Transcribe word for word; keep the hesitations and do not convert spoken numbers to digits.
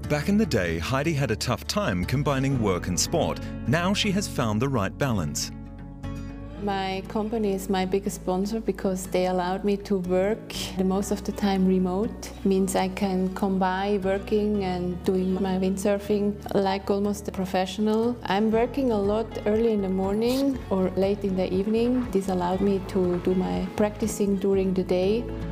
Back in the day, Heidi had a tough time combining work and sport. Now she has found the right balance. My company is my biggest sponsor because they allowed me to work the most of the time remote. Means I can combine working and doing my windsurfing like almost a professional. I'm working a lot early in the morning or late in the evening. This allowed me to do my practicing during the day.